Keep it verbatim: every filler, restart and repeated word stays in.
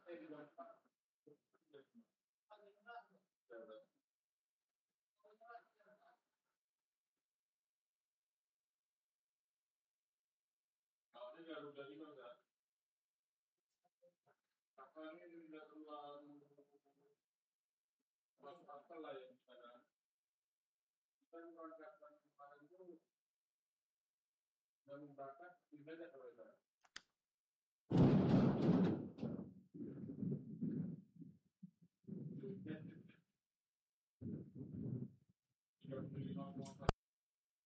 Awalnya nggak udah lima kan? Apa ini udah terlalu masuk akal lah ya misalnya. Kita mengangkatkan kemarin itu dan membakar tidak ada perbedaan.